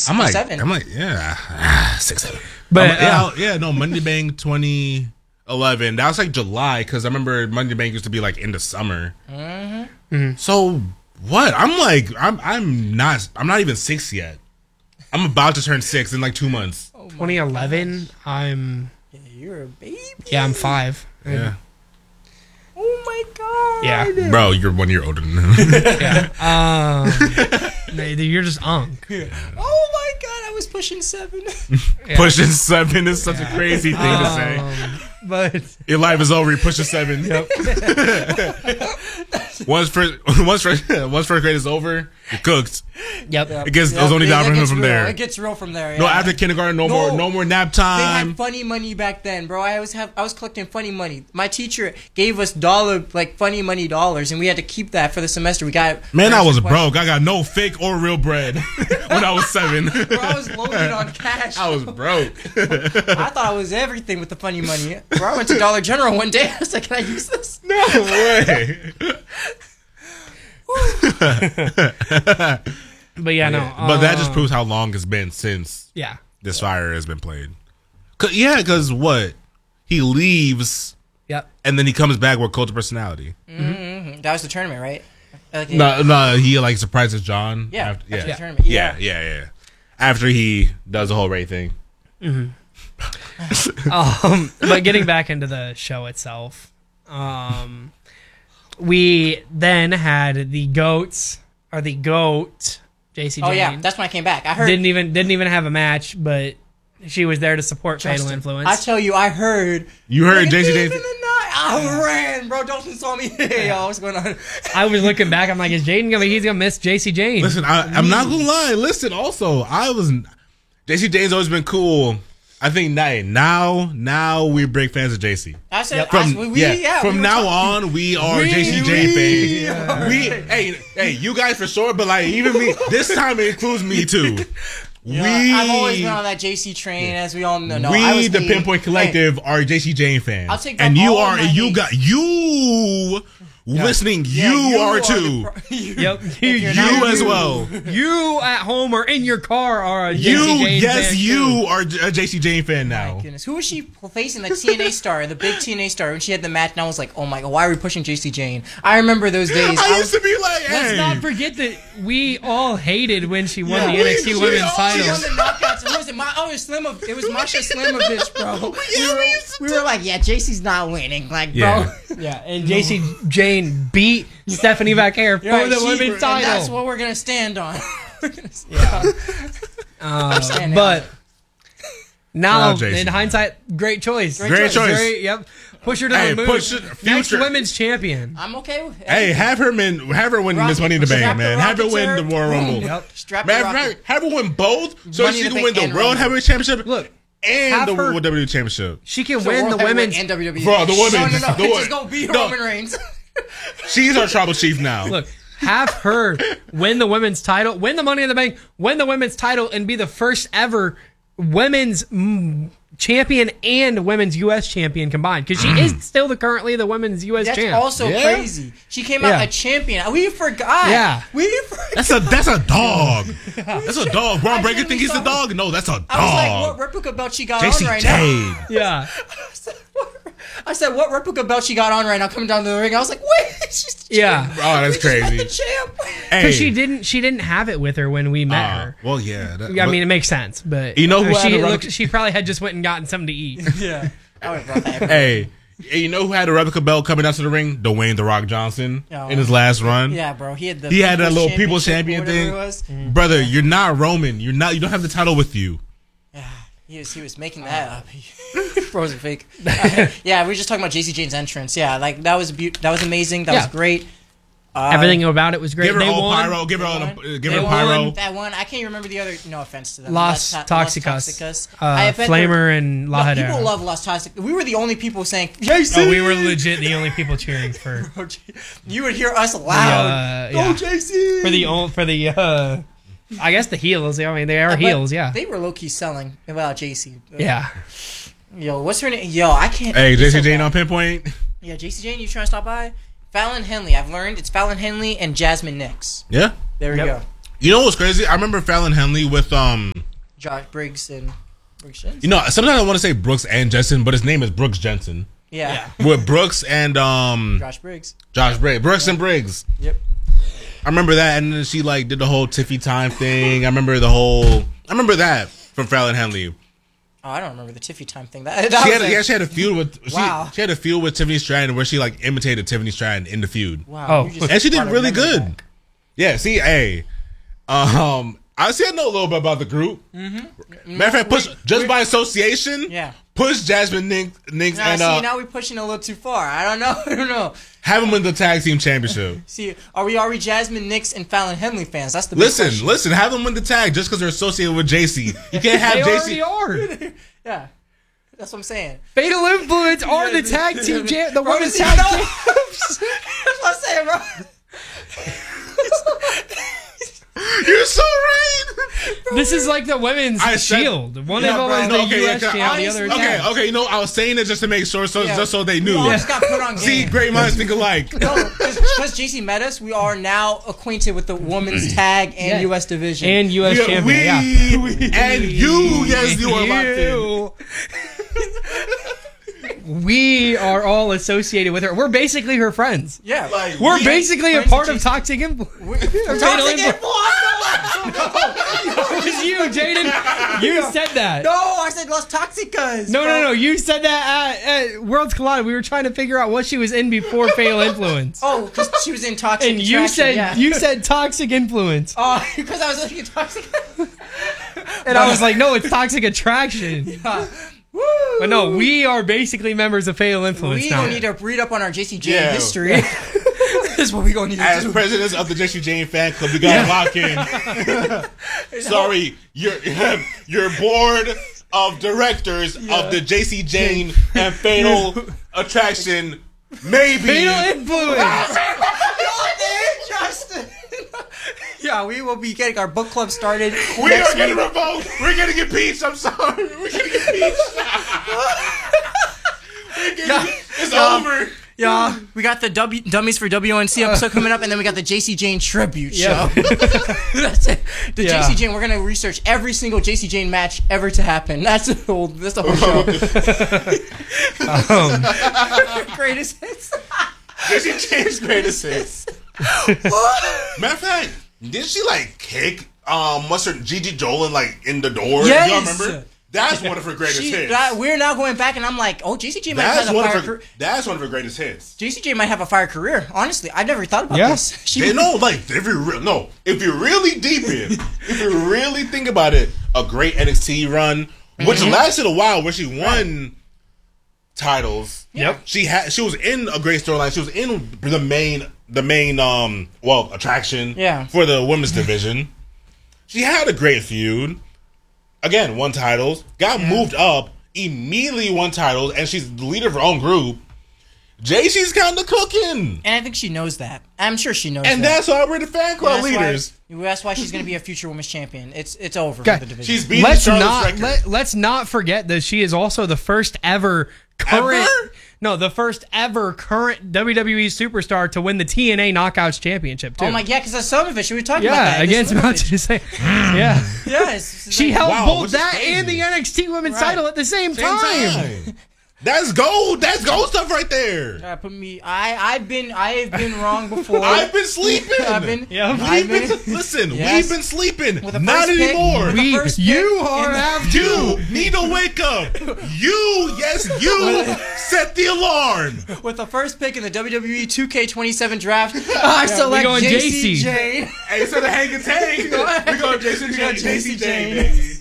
I'm like, 7. yeah, 6, 7. But No, Money Bank 2011. That was like July because I remember Money Bank used to be like in the summer. So what? I'm not even 6 yet. I'm about to turn 6 in like 2 months. 2011. I'm. Yeah, you're a baby. Yeah, I'm 5. Yeah. Oh my god. Yeah. Bro, you're 1 year older than him. Yeah. You're just unk. Oh my god, I was pushing 7. Yeah. Pushing 7 is such a crazy thing to say. But Your life is over. You push a 7. Yep. once first grade is over, you're cooked. Yep. It gets goes only downhill from there. It gets real from there. No, yeah. after kindergarten, no more nap They time. had funny money back then, bro. I was collecting funny money. My teacher gave us funny money dollars, and we had to keep that for the semester. We got Man, I was broke. I got no fake or real bread when I was 7. Bro, I was loaded on cash. I was broke. I thought I was everything with the funny money. Bro, I went to Dollar General one day. I was like, "Can I use this?" No way. But yeah, no. But that just proves how long it's been since Yeah. this fire has been played. Because what? He leaves Yep. and then he comes back with Cult of Personality. Mm-hmm. That was the tournament, right? Like, No, he like surprises John. Yeah, after the tournament. Yeah. After he does the whole Ray thing. But getting back into the show itself, we then had the GOAT, JC Jane. Oh yeah, that's when I came back. I heard didn't even have a match, but she was there to support Fatal Influence. I tell you, I heard. You heard JC Jane? I ran, bro. Dalton saw me. Hey, yo, what's going on? I was looking back. I'm like, is Jaden gonna? He's gonna miss JC Jane. Listen, I'm not gonna lie. Listen, also, JC Jane's always been cool. I think now we're big fans of JC. I said From now on, we are JC Jane fans. Hey, you guys for sure, but like even me, this time it includes me too. I've always been on that JC train, as we all know. We, the Pinpoint Collective, are JC Jane fans. I'll take back and you all are, my you hate. got you listening. Yeah, you are too. Yep. You as well. You at home or in your car are a JC You, Jane yes, fan you too. are a JC Jane fan now. My goodness, who was she facing? The TNA star, the big TNA star, when she had the match, and I was like, oh my god, why are we pushing JC Jane? I remember those days. I used to be like, Let's hey. not forget that we all hated when she won the we NXT Women's all- She title. won the knockouts. Who was it? It was Masha Slimovich, bro. We were like, yeah, JC's not winning, like, bro. Yeah. Yeah, and JC Jane beat Stephanie Vaquer for Right, the she- women's and title. that's what we're gonna stand on. Standing But now, Shout out JC. in hindsight, great choice. Great choice. Yep. Push her to Hey, the moon. push it- Next future- women's champion. I'm okay with it. Hey, have her win Miss Money in the Bank, strap man. the Have her rocket win to the her. Royal Rumble. Yep. Strap the rocket. Have her win both, so Money she in the can win Bank the and World Rumble. Heavyweight Championship Look, and have the her- WWE Championship. She can So win the World women's. Heavyweight and WWE. Bro, the women's. No, the just go beat no, Roman Reigns. She's our tribal chief now. Look, have her win the women's title, win the Money in the Bank, win the women's title, and be the first ever women's champion and women's U.S. champion combined. Because she is still currently the women's U.S. That's champ. also Yeah. crazy. She came out Yeah. a champion. We forgot. Yeah. We forgot. That's a dog. That's a dog. Braun Breaker think he's a dog? No, that's a dog. I was like, what replica belt she got on JC right now? Jane. Yeah. I said, what replica belt she got on right now coming down to the ring? I was like, wait, she's the Yeah. champ. Oh, that's We just got crazy. the champ. Hey. Because she didn't have it with her when we met her. Well, yeah. I mean, it makes sense, but You know who had she a replica- she probably had just went and gotten something to eat. Yeah. I would have brought that. Hey, you know who had a replica belt coming out to the ring? Dwayne The Rock Johnson Oh. in his last run. Yeah, bro. He had that little People's Champion thing. Brother, you're not Roman. You don't have the title with you. He was making that up. Frozen fake. Yeah, we were just talking about JC Jane's entrance. Yeah, like that was amazing. That was great. Everything about it was great. Give her They all won. pyro. Give her all. Give her They pyro. won. That one, I can't remember the other. No offense to them. Los Los Toxicos. I bet Flamer and La people Hedera. love Los Toxicos. We were the only people saying, JC! Oh, we were legit the only people cheering for You would hear us loud. Go yeah. JC! for the I guess the heels. I mean, they are heels. Yeah. They were low-key selling about JC. Yeah. Yo, what's her name? Yo, I can't. Hey, it's JC so Jane bad. on Pinpoint. Yeah, JC Jane, you trying to stop by? Fallon Henley. I've learned it's Fallon Henley and Jasmine Nix. Yeah. There we Yep. go. You know what's crazy? I remember Fallon Henley with Josh Briggs and Briggs Jensen. You know, sometimes I want to say Brooks and Jensen, but his name is Brooks Jensen. Yeah. With Brooks and Josh Briggs. Brooks and Briggs. Yep. I remember that, and then she like did the whole Tiffy time thing. I remember that from Fallon Henley. Oh, I don't remember the Tiffy time thing. She had a feud with she had a feud with Tiffany Stratton where she like imitated Tiffany Stratton in the feud. Wow. Oh. And she did really good. Yeah, see, hey. I see I know a little bit about the group. Mm-hmm. Matter of fact, just by association, push Jasmine Nix and now we're pushing a little too far. I don't know. Have them win the tag team championship. See, are we Jasmine Nix and Fallon Henley fans? That's the big question. Listen, have them win the tag just because they're associated with JC. You can't have JC. They already are. Yeah. That's what I'm saying. Fatal Influence are the tag team the women's tag team. That's what I'm saying, bro. You're so right. This is like the women's Shield. One of them is the U.S. champ, the other is Okay. You know, I was saying it just to make sure, just so they knew. We all just got put on game. See, great minds think alike. No, because JC met us, we are now acquainted with the women's tag and U.S. division. And U.S. champion, and you, yes, you are locked in. We are all associated with her. We're basically her friends. Yeah. Like, We're basically a part of Toxic Influence. Toxic Influence? It was you, Jaden. You said that. No, I said Los Toxicas. No. You said that at Worlds Collide. We were trying to figure out what she was in before Fatal Influence. Oh, because she was in Toxic And you said Toxic Influence. Oh, because I was looking at Toxic. And I was like, no, it's Toxic Attraction. Yeah. Woo! But no, we are basically members of Fatal Influence we now. don't need to read up on our JC Jane history. This is what we gonna need to do. As presidents of the JC Jane fan club, we gotta lock in. Sorry, your board of directors of the JC Jane and Fatal Attraction, maybe. Fatal Influence. Justin. Yeah, we will be getting our book club started. We are getting revoked. We're getting impeached. I'm sorry. We're getting impeached. It's over. Yeah, we got the Dummies for WNC episode coming up, and then we got the JC Jane tribute show. That's it. The JC Jane. We're gonna research every single JC Jane match ever to happen. That's the whole show. Greatest hits. JC Jane's greatest hits. Matter of fact, did she like kick what's her Gigi Dolan like in the door? Yes. Y'all remember? That's one of her greatest hits. We're now going back, and I'm like, oh, JC Jane might have a fire career. That's one of her greatest hits. JC Jane might have a fire career. Honestly, I never thought about this. If you're really deep in, if you really think about it, a great NXT run, which lasted a while, where she won titles. Yep. She was in a great storyline. She was in the main attraction for the women's division. She had a great feud. Again, won titles. Got moved up. Immediately won titles. And she's the leader of her own group. JC's kind of cooking. And I think she knows that. I'm sure she knows that. And that's why we're the fan club leaders. That's why she's going to be a future women's champion. It's over for the division. She's beating Charlotte's record. Let's not forget that she is also the first ever current WWE superstar to win the TNA Knockouts Championship too. Oh my god, because that's some of it. She was talking about that. Against about to say, yeah. Yes. She held both that and the NXT Women's title at the same time. That's gold. That's gold stuff right there. I've been wrong before. I've been sleeping. We've been sleeping. Not anymore. You need to wake up. You set the alarm. With the first pick in the WWE 2K27 draft, I select JC Jane. Hey, instead of hanging tank, we go JC Jane.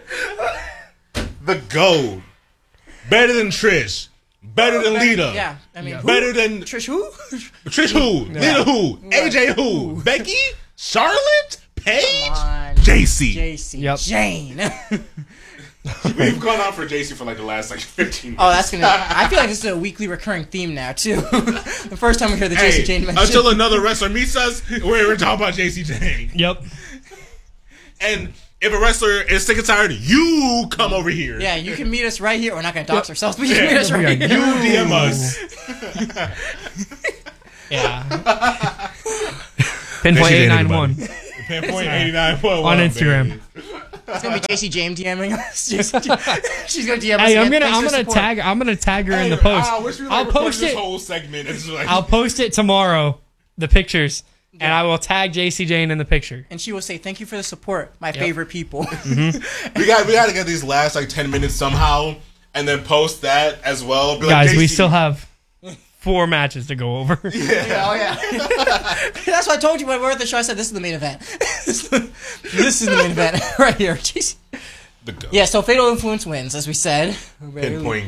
The gold. Better than Trish. Better than Lita. Yeah. I mean, better than Trish who? Trish who? Lita who? AJ who? Becky? Charlotte? Paige? JC Jane. We've gone on for JC for like the last 15 minutes. Oh, that's gonna. I feel like this is a weekly recurring theme now too. The first time we hear the JC Jane mention. Until another wrestler meets us, we're talking about JC Jane. Yep. And if a wrestler is sick and tired, you come over here. Yeah, you can meet us right here. We're not going to dox ourselves, but you can meet us right here. You DM us. Yeah. Pinpoint 891. Pinpoint 891 on Instagram. Baby. It's gonna be JC James DMing us. She's gonna DM us. Hey, again. I'm gonna tag her in the post. I'll post this it. whole segment. It's like, I'll post it tomorrow. The pictures. And I will tag JC Jane in the picture. And she will say, "Thank you for the support, my favorite people." we got to get these last like 10 minutes somehow, and then post that as well. Be Guys, like, we still have 4 matches to go over. Yeah. That's what I told you when we were at the show. I said, "This is the main event. This is the main event right here." Jeez. The GOAT. Yeah. So Fatal Influence wins, as we said. Pinpoint